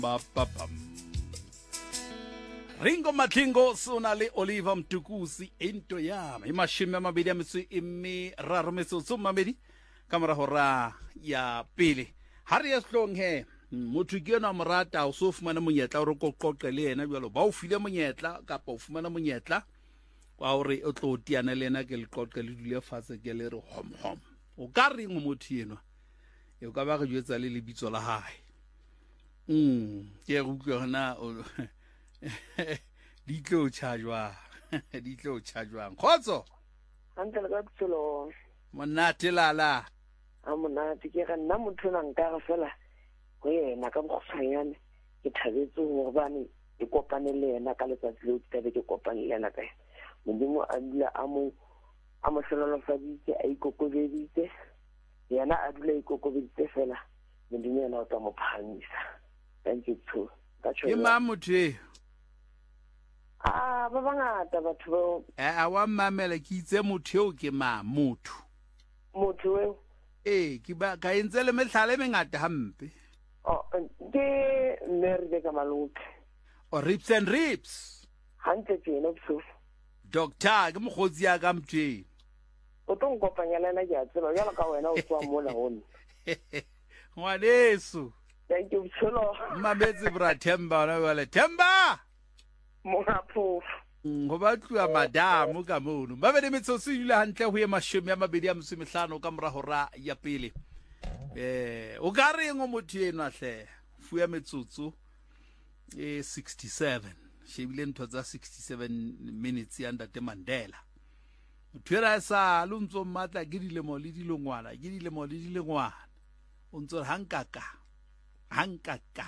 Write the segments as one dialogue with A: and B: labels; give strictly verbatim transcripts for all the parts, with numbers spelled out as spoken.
A: Ba, ba, ba. Ringo Matlingo sona le Oliver Mtukusi into yama imashumi amabili ya mitsu imi raro metsotso mabedi kamera hora ya pele hari ya slonghe motho ke yona morata o so fumana monyetla o re qoqoqe le yena jalo ba o file monyetla kapa o fumana monyetla wa hore o tlo tiana le yena ke le qoqe le dule fatshe ke le re hom hom o ka reng motho yenwa e ka ba go jwetsa le lebitso la hae mm ke go utlwana o di tlo tshajwa di tlo tshajwa khotso
B: hantle ka tselo
A: monate lala
B: a monate ke ga nna motho nang ka fela go yena ka bogofanyane ke thabetse gore bane e kopane le yena ka letsatsi le tsabe ke kopane le yena ka modimo a dula a mo a mo selolofaditse a ikokobeditse yena a dula ikokobeditse fela modimo yena o tla mo phamisa thank you too ka tsho
A: ke mamothe
B: ah ba bangata batho
A: a wa mamela ke itse motho ke ma motho
B: motho we
A: eh ke ba ka entse le mehlale mengata hampe
B: oh ke Mary ka Malute
A: o rips and rips
B: hantle tsena bso
A: doctor ke mogotsi ya ka mthe
B: o tong kopanya le nna ke a tsela jalo ka wena o tswa mo la hone
A: ngwaneso
B: thank you bso
A: mametse bra Themba na wala Themba
B: Morapo
A: go ba tluwa madamo ka mono ba bele metsotso ile hantle ho ye mashome ya mabedi ya msemehlano ka mora hora ya pele eh o ka reng o motho eno ahle fuya metsotso e sixty-seven shebile ntho tsa sixty-seven minutes ya Ntate Mandela mthwera sa luntso matla ke dilemo le dilongwana ke dilemo le dilengwana o ntse hankaka hankaka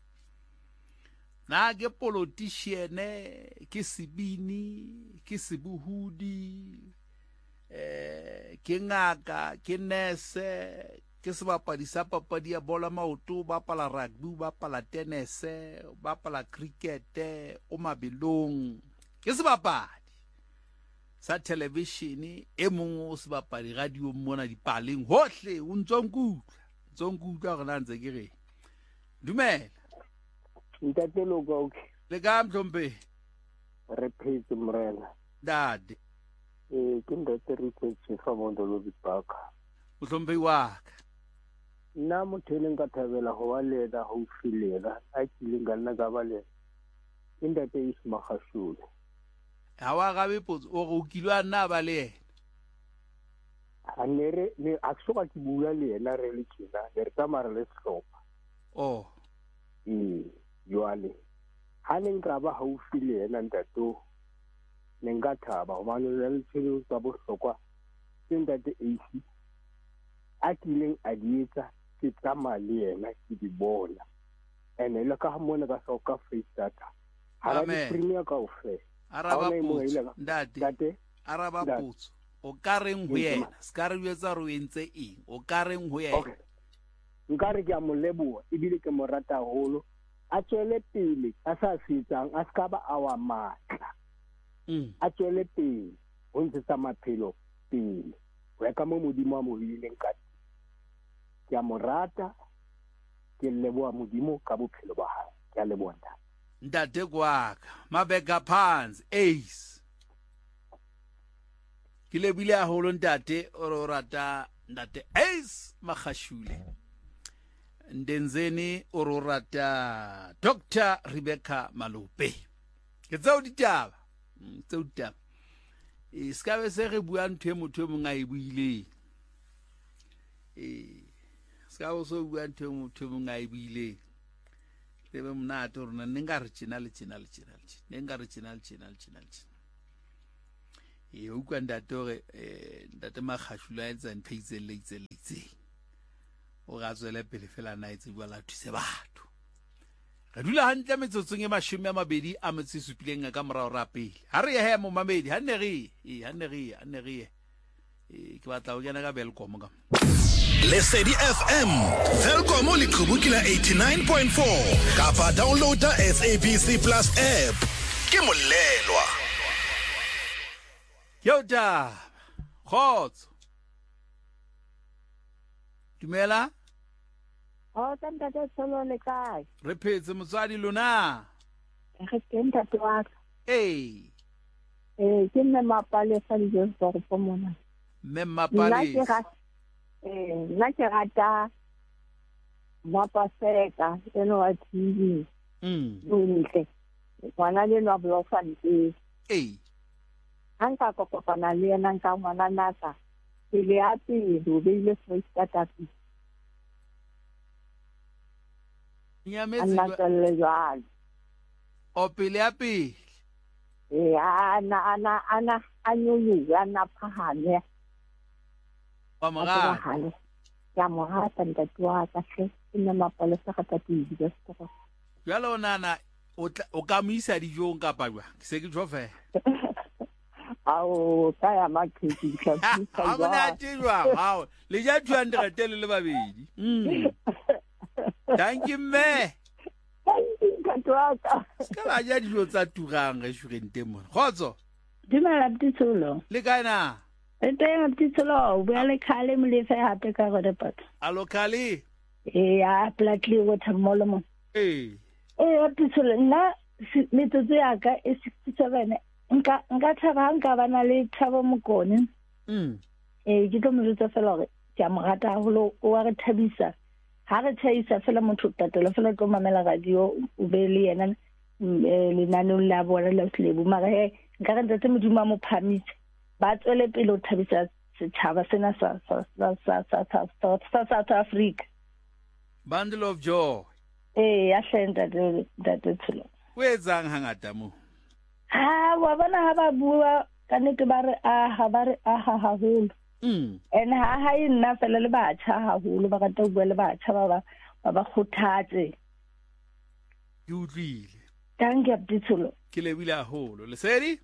A: na ke politician ke sebini ke sebuhudi eh ke ngaka ke nurse ke sebapadi sa papadi ya bola maoto ba pala rugby ba pala tennis ba pala cricket o mabelong ke sebapadi sa television e mongwe o sebapadi radio mona dipaleng hohle o ntsongkutla ntsongkutla ga nantse ke re dumela
B: ntate logo okay
A: le ka mhlompe
B: re phetse morena
A: dad
B: eh ke ntate re phetse fa mondo lo bipaka
A: o hlompe wa ka
B: nna motho le nka thabela go wa leda go filela a tsile nga nna ka bale ntate Isma Khashule
A: ha wa ga bepotso o go kilwa nna ba le
B: a nere ne a tsoga ke bua le yena re le tsena re tsamara le sehlopha
A: oh
B: eh yoale ha ne nka ba haufi le yena ntato ne nka thaba go bana le tshelo tsa bohlokwa ke ntate A C a kileng a dietsa ke tsama le yena ke di bona ene le ka mona ka so ka face data ha re premier ka ofe
A: araba potso ndate araba potso o ka reng ho yena ska re yetsa ro entse eng o ka reng ho yena
B: nka re ke a mo leboa e bile ke mo rata holo a tswele pele a sa fetsang a ska ba a wa matla
A: mm
B: a tswele pele ho ntse maphelo pele wa ka mo modimo a mo hileng ka ke a mo rata ke leboa modimo ka bophelo ba hae ke a leboa
A: ntate kwaka mabeka phansi ace ke lebile a holo ntate o rata ntate Ace Makhashule ndenzeni o rata Doctor Rebecca Malope ke tsao ditaba tsao ditaba e ska be se re bua ntwe motho mo nga e buile e ska o so bua ntwe motho mo nga e buile tebe mna to rona nenga re tsina le tsina le tsina le tsina nenga re tsina le tsina le tsina le tsina e o kwa ndatore eh Ntate Makhashule a etsa ntho itse le itse le itse o ga tswele pele fela na itse bua la thuse batho re dula hantle metsotsong e mashome a mabedi a metse supileng ka morao ra pele ha re he mo mamedi ha ne re e ha ne re ha ne re e ke batla o kena ka Belcom ka
C: Lesedi F M Telkom le khubukila eighty-nine point four kapa downloada S A B C Plus app ke molelwa
A: Yota khotso dumela
D: O ka ntate Tsholo le kae?
A: re phetse motswadi lona
D: Ge ke ntate wa ka.
A: ee
D: Eh ke nne Mapalesa le Joburg mona.
A: mme
D: Nna ke
A: Mapalesa
D: ga eh nna ke rata Mapaseka eno wa T V.
A: mm
D: Bontle. Ngwana le no blofante.
A: ee
D: Anka ko kopana le yena nka ngwana naka. Ile a pele o beile Foreistata.
A: nyametse
D: Anna
A: jwa-
D: tselle jwalo.
A: o pele ya pele
D: Eh ana ana ana anyulu ana phahane.
A: wa mogala
D: Hale. Ya mo rata ntate wa ka hle. Nna Mapalesa ga tati di stop.
A: jwale o nana o tla- o ka mo isa dijong kapa jwa ke se ke tjho fela
D: Ao ka ya makhetsi
A: ha
D: tlhapisa
A: go nate jwang hao le ja two hundred le le babedi mm thank you mme
D: Katwaka.
A: ka ba ja dijo tsa turang restaurant mona khotso
E: Dumela Ptitsolo.
A: le kae na
E: E teng Ptitsolo, o bua le khale mo le fe hape ka go report.
A: a locally
E: E ya Platley water mall mo.
A: ee
E: E Ptitsolo nna metsotso ya ka e sixty-seven. Nka nka thaba nka bana le Thabo Mokone.
A: mm
E: E ke tlo mo jotsa fela gore ke a mo rata haholo o wa re thabisa. Ha re thabisa fela motho tatelo fela tlo mamela radio o be le yena le nano la bona la slebo mara he nka re ntse modimo mo phamise. Ba tswele pele o thabisa setšhaba sena sa sa sa sa sa sa sa South Africa.
A: bundle of joy
E: Eh ya hlenda de de tselo.
A: o etsang hangata mo
E: Ha wa bona ha ba bua ka nnete ba re a ha ba re a ha haholo.
A: mm
E: And ha ha e nna fela le batjha haholo ba rata go bua le batjha ba ba ba ba khothatse.
A: ke utlwile
E: Thank you Ptitsolo.
A: ke lebile haholo le sedi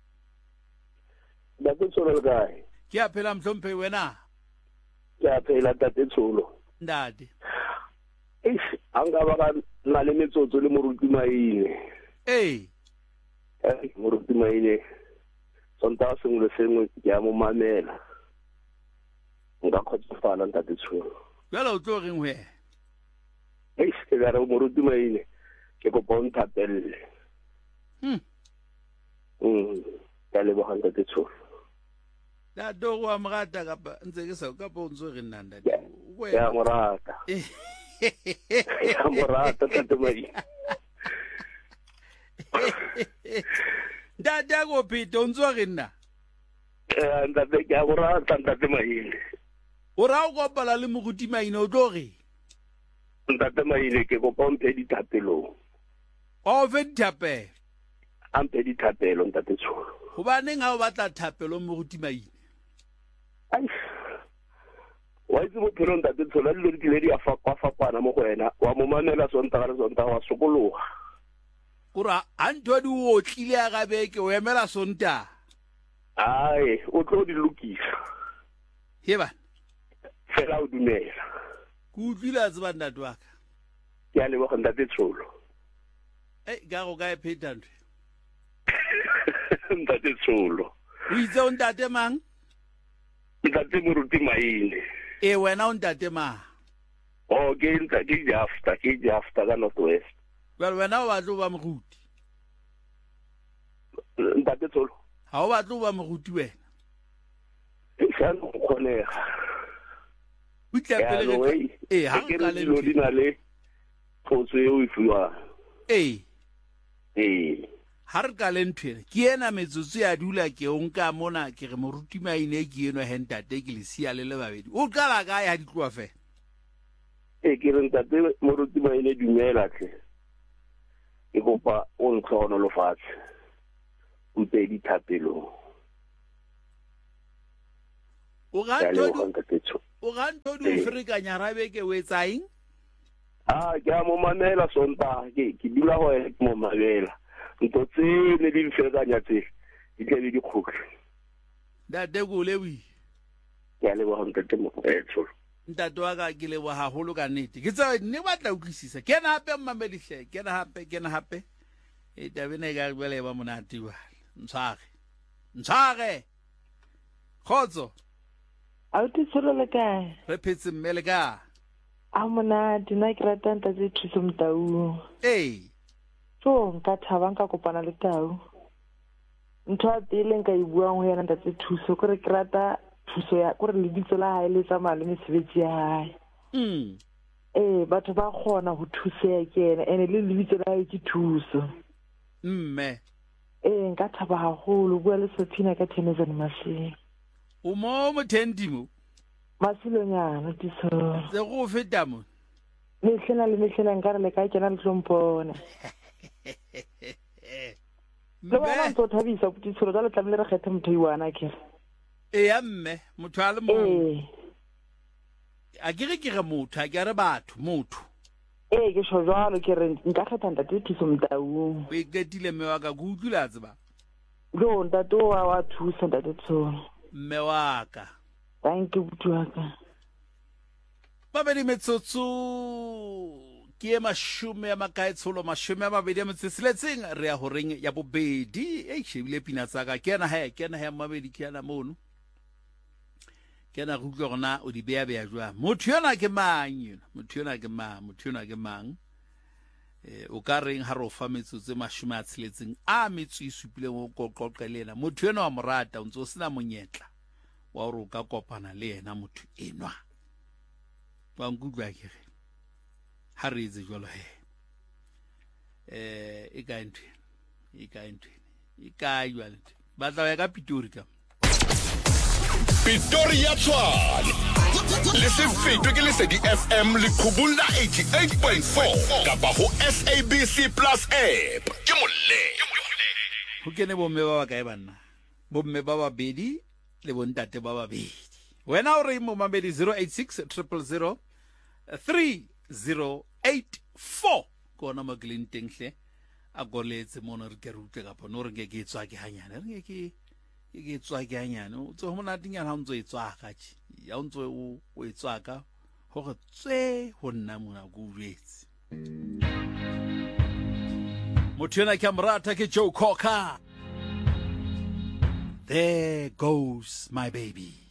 F: Ntate Tsholo le kae?
A: ke a phela mhlomphe wena
F: Ke a phela Ntate Tsholo.
A: ndade
F: Eish, anga ba ka na le metsotso le moruti maine.
A: ee
F: Eh, moruti maine. Sonta sengwe le sengwe ke a mo mamela. Nka kgotsofala Ntate Tsholo.
A: jwale o tlo reng wena
F: Eish, ke ga re moruti maine. Ke go bon thapelle.
A: mm
F: Mm. Ka le boga Ntate Tsholo.
A: da do wa mogata kapa ntse ke sa ka pontso re nna ndade
F: Ya mo rata. Ya mo rata Ntate maine.
A: ndade a go pheta o ntse re nna
F: Eh, Ntate ke a mo rata Ntate maine.
A: o ra o kopala le moruti maine o tlo re
F: Ntate maine ke go pompe dithapelong.
A: o fe dithapelo
F: Ampe dithapelo Ntate Tsholo.
A: gobaneng ga o batla thapelo moruti maine
F: Aish. Wa itse bophelo Ntate Tsholo le di le di a fapana mo go wena wa mo mamela sontaga le sontaga wa sokologa.
A: o ra a ntho di o tlile ya gabeke o emela sonta
F: Ai o tlo di lokisa
A: he bana
F: fela o dumela.
A: ke utlwile a tseba ndate wa ka
F: Ke a leboga Ntate Tsholo.
A: e ka go ka e pheta ntho
F: Ntate Tsholo.
A: o itse o ntate mang
F: Ntate moruti maine.
A: e wena o ntate mang
F: O ke ntse ke jafta ke jafta ka North West.
A: jwale wena o batla o ba moruti
F: Ntate Tsholo.
A: ga o batla o ba moruti wena
F: E sa no khonega.
A: o tla
F: Ya
A: pele
F: no
A: re
F: ei.
A: e ha
F: Ke
A: ka
F: re
A: le
F: dilo di na le potso e o e fiwang.
A: e
F: Eh.
A: ha re ka le nthwena ke ena metsotso ya dula ke o nka mona ke re moruti maine ke eno he ntate ke le sia le le babedi o qala kae ha di tloa fela
F: E ke re Ntate moruti maine dumela tle. Ke kopa o ntlhono lo fatshe. Mpe dithapelong.
A: o ga
F: Ya
A: ntho
F: leboga
A: di
F: Ntate Tsholo.
A: o ga ntho di o ferekanya rabeke o etsaeng
F: Ah, ke a mo mamela sontaga ke ke dula go ene ke mo mamela. Ntho tse ne di ferekanya tse di tle di dikgokgo.
A: ntate ko lewi
F: Ke a leboga Ntate Tsholo.
A: ntate wa ka ke lebo haholo ka nnete ke tsa ne batla utlwisisa ke na hape mmamelihle ke na hape ke na hape e tabene ka bele ba monate wa ntshage ntshage khotso
E: A o Ptitsolo le kae?
A: re phetse mmele ka
G: a monate nna ke rata ntate Thuso Motau.
A: ee
G: So nka thaba nka kopana le Tau. Ntho a pele nka e buang ho yena ntate Thuso kore ke rata thuso ya kore lebitso la hae le tsamaya le mesebetsi ya hae.
A: mm
G: Eh batho ba kgona ho thuseha ke ena ene le lebitso la hae ke Thuso.
A: mme
G: Eh nka thaba haholo bua le Sophina ka Thenezane Masilo.
A: o mo mothendimo
G: Masilonyana tiso.
A: se go feta mo
G: Mehlena le mehlena nka re le ka kena le tlompona. Le bona ntse o thabisa putitsolo tsa le tlamile re kgethe motho iwana ke.
A: e ya mme motho a le mo
G: Eh
A: a ke re ke re motho a ke re batho motho
G: eh ke sho jwalo ke re nka kgetha ntate Thuso Motau.
A: o iketile mme wa ka go utlwila tseba
G: Lo ntate wa wa thusa ntate Thuso.
A: mme wa ka
G: Thank you butuaka.
A: babedi metsotso ke e mashume ya makaetsholo mashume ya mabedi ya metseseletseng re ya horeng ya bobedi e shebile pina tsaka ke na he ke na he mabedi ke na mono ke na go utlwa gona o di bea bea jwa motho yona ke mang yona motho yona ke mang motho yona ke mang eh o ka reng ha ro fa metsotso mashume a tsheletseng a metso e supile go qoqoqelela motho yona wa morata o ntse o sena monyetla wa go ka kopana le yena motho enwa ba ngudwa ke re ha re itse jwalo he eh e ka ntwe e ka ntwe e ka jwalo ba tla ya ka Pitori ka
C: Pitori ya Tshwane le se fetwe ke Lesedi F M le Khubula eighty-eight point four kapa ho S A B C Plus app ke molle
A: ho kene bo mme ba ba kae banna bo mme ba ba bedi le bo ntate ba ba bedi wena o re mo mabedi zero eight six zero zero zero three zero eight four kona maglinteng hle a goletse mona re ke rutle ka bona re ke ke tswa ke hanyane re ke ke ke tswa ke hanyane o tso mona dinyana ha ntso e tswa ka tshi ya ntso o o e tswa ka ho re tswe ho nna mona go uetse motho yena ke amrata ke Joe Cocker. There goes my baby.